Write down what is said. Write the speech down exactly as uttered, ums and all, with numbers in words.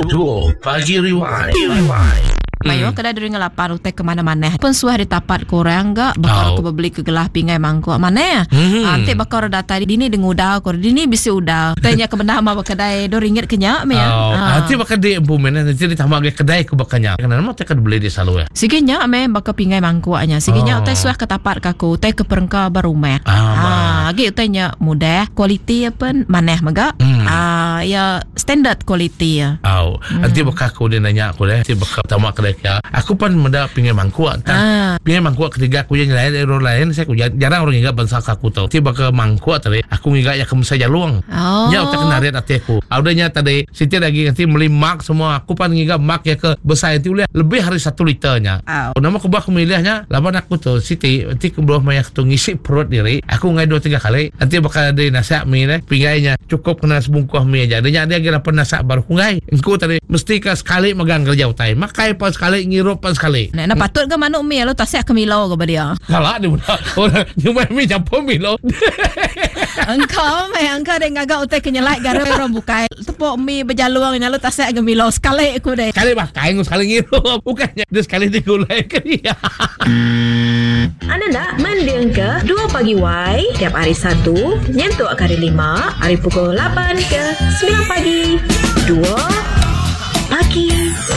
Duo Pagi Rewind. Rewind. Mayo kada dari ngelapan utek ke mana-mana. Pun suah ditapat korang gak bakal oh. ke beli ke gelah pingai mangkuk mana ya. Mm-hmm. Ante bakal data dini dengudah kor dini bisi udah. Tanya ke benda ma kedai do ringgit kenyak me ya. Oh, ah. Ante bakal di empumen nanti ditambah ke kedai ke bakanya. Karena mau tekan beli di salu ya. Sigenya me bakal pingai mangkuknya. Sigenya oh. utek suah ketapat kaku utek ke perengka barumeh. Ah, gitu tanya mudah kualiti apa maneh maga. Mm. Ah, ya standard kualiti ya. Oh, mm. Ante bakal aku dia nanya aku deh. Ante bakal tamak kedai ya. Aku pun mendak pingai mangkuk kan. Ah. Pingai mangkuk ketiga aku yang lain orang lain saya aku jarang orang ingat bangsa aku tahu. Tiba ke mangkuk tadi aku ingat ya ke saja luang. Oh. Ya utak narik hati aku. Audanya tadi setiap lagi nanti beli mak semua aku pun ingat mak ya ke besar itu lebih hari satu liternya. Oh. Nama aku bah milihnya lawan aku tuh Siti nanti ke bawah maya tu ngisi perut diri. Aku ngai dua tiga kali. Nanti bakal ada nasi mie ni pingainya cukup kena sebungkus mie aja. Dia dia kira pernah sak baru ngai. Engkau tadi mesti ke sekali megang kerja utai. Makai pas sekali ngirup pas sekali. Nah, nah patut ke manuk mie lo tasek ke milo ke dia. Salah dia pula. Orang cuma mie campur milo. Engkau meh engkau dek ngagak utek kenyelai gara orang bukai. Tepuk mie berjaluang nyalo tasek ke milo sekali aku deh. Sekali makai sekali ngirup. Bukannya dia sekali digulai ke dia. Anda nak mendeng ke Dua Pagi Y tiap hari Sabtu nyentuh hari lima hari pukul lapan ke sembilan pagi. Dua Pagi